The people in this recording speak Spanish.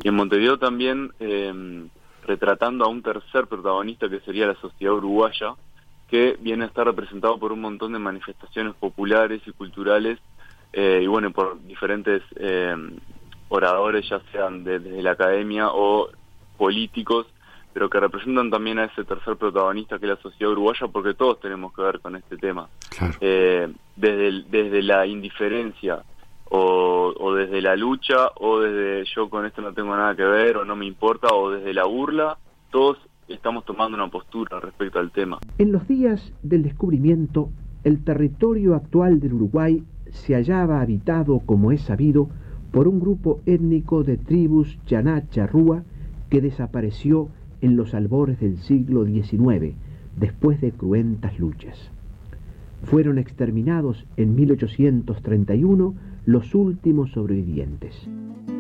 Y en Montevideo también retratando a un tercer protagonista que sería la sociedad uruguaya, que viene a estar representado por un montón de manifestaciones populares y culturales, y bueno, por diferentes oradores, ya sean desde la academia o políticos, pero que representan también a ese tercer protagonista que es la sociedad uruguaya, porque todos tenemos que ver con este tema. Claro. Desde la indiferencia, o desde la lucha, o desde yo con esto no tengo nada que ver, o no me importa, o desde la burla, todos estamos tomando una postura respecto al tema. En los días del descubrimiento, el territorio actual del Uruguay se hallaba habitado, como es sabido, por un grupo étnico de tribus Yaná Charrúa que desapareció en los albores del siglo XIX, después de cruentas luchas. Fueron exterminados en 1831 los últimos sobrevivientes.